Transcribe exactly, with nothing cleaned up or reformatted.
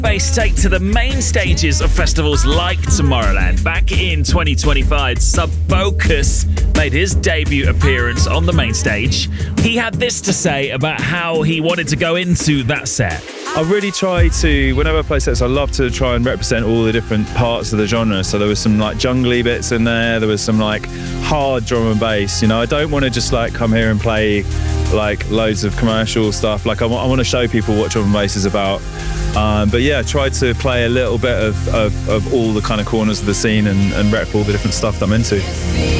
Bass take to the main stages of festivals like Tomorrowland. Back in twenty twenty-five, Sub Focus made his debut appearance on the main stage. He had this to say about how he wanted to go into that set. I really try to, whenever I play sets, I love to try and represent all the different parts of the genre. So there was some like jungly bits in there, there was some like hard drum and bass. You know, I don't want to just like come here and play like loads of commercial stuff. Like I, w- I want to show people what drum and bass is about. Um, but yeah, try to play a little bit of, of, of all the kind of corners of the scene and, and rep all the different stuff that I'm into.